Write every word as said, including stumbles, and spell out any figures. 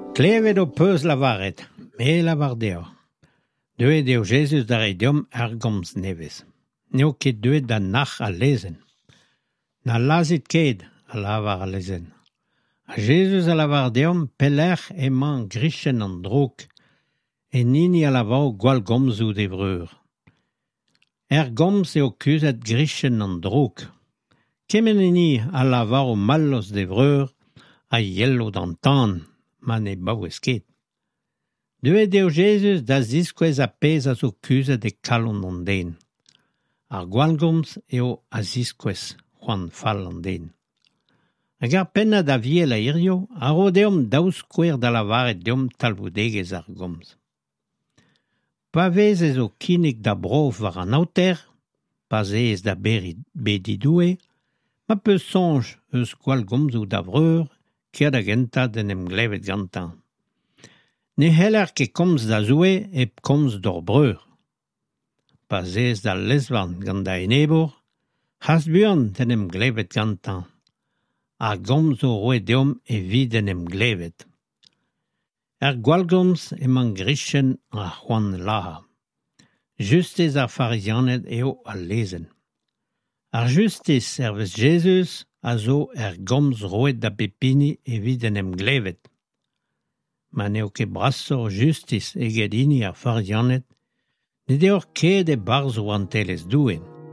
Klevet o peus lavaret, me lavar deo. Deuet eo Jesus da reidiom ar gomz nevez. Neo ket deuet da nach a lezen. Na lazit ket a lavar a lezen. A Jesus a lavar deom pelec'h emañ grichen an drouk, e nini a lavao gwal gomzout evreur. Er gomz eo kuzet grichen an drouk. Kemenini a lavao mallos d'evreur, a yello d'an tan, ma ne baouez ket. Deuet eo Jesus da ziskwez a pez a zo kuzet e kalon an den. Ar gwalgomz eo a ziskwez c'hoant fall an den. Hag ar penna da viel a irio, a ro deom daouz skouer da lavaret deom talvoudegez ar gomz. Pa vez ezo kinnig da brof war an aoter, pa zez da beri bedidoue, ma peus sonj eus gwalgomzout da vreur, kiad a genta den em glevet gantan. Ne heller ket komz da zoue e komz d'or breur. Pa zez da lezvan gant da enebour, has buan den em glevet gantan. A gomz o roe deom e vid en em glevet. Er gwalgomz emañ grichen a c'hoant laha. Justez ar farizianet eo a lezen. Ar justez servez Jesus a zo er gomz roet da pepini e vid en em glevet. Ma neo ket brassor justiz eget hini ar farizianet, ne deoc'h ket e barzo an telez douen.